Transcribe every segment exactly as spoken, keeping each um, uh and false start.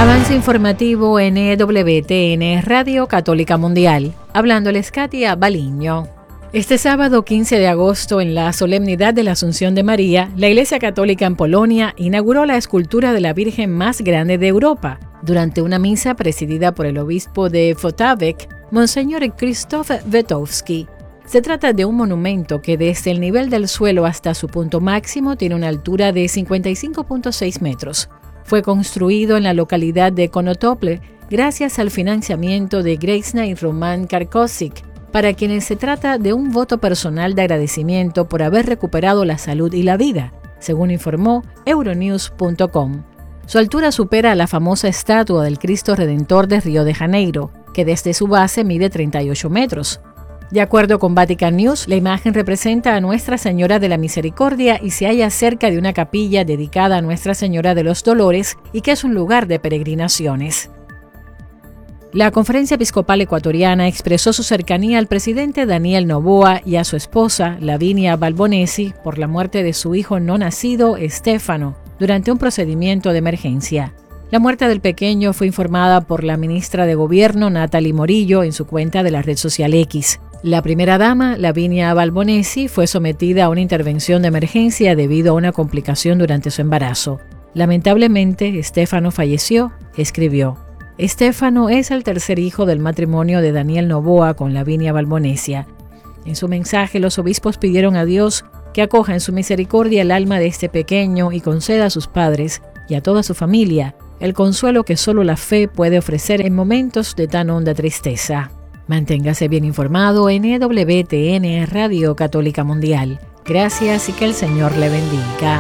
Avance informativo en E W T N Radio Católica Mundial. Hablándoles Katia Baliño. Este sábado quince de agosto, en la solemnidad de la Asunción de María, la Iglesia Católica en Polonia inauguró la escultura de la Virgen más grande de Europa, durante una misa presidida por el obispo de Włocławek, Monseñor Krzysztof Wetowski. Se trata de un monumento que desde el nivel del suelo hasta su punto máximo tiene una altura de cincuenta y cinco punto seis metros. Fue construido en la localidad de Konotople gracias al financiamiento de Grażyna y Roman Karkosik, para quienes se trata de un voto personal de agradecimiento por haber recuperado la salud y la vida, según informó Euronews punto com. Su altura supera a la famosa estatua del Cristo Redentor de Río de Janeiro, que desde su base mide treinta y ocho metros. De acuerdo con Vatican News, la imagen representa a Nuestra Señora de la Misericordia y se halla cerca de una capilla dedicada a Nuestra Señora de los Dolores y que es un lugar de peregrinaciones. La Conferencia Episcopal Ecuatoriana expresó su cercanía al presidente Daniel Noboa y a su esposa, Lavinia Balbonesi, por la muerte de su hijo no nacido, Estefano, durante un procedimiento de emergencia. La muerte del pequeño fue informada por la ministra de Gobierno, Natalie Morillo, en su cuenta de la red social X. La primera dama, Lavinia Balbonesi, fue sometida a una intervención de emergencia debido a una complicación durante su embarazo. Lamentablemente, Estefano falleció, escribió. Estefano es el tercer hijo del matrimonio de Daniel Noboa con Lavinia Balbonesi. En su mensaje, los obispos pidieron a Dios que acoja en su misericordia el alma de este pequeño y conceda a sus padres y a toda su familia el consuelo que solo la fe puede ofrecer en momentos de tan honda tristeza. Manténgase bien informado en E W T N Radio Católica Mundial. Gracias y que el Señor le bendiga.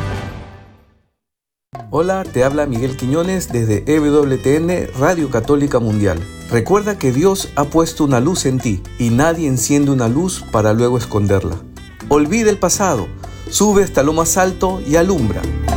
Hola, te habla Miguel Quiñones desde E W T N Radio Católica Mundial. Recuerda que Dios ha puesto una luz en ti y nadie enciende una luz para luego esconderla. Olvida el pasado, sube hasta lo más alto y alumbra.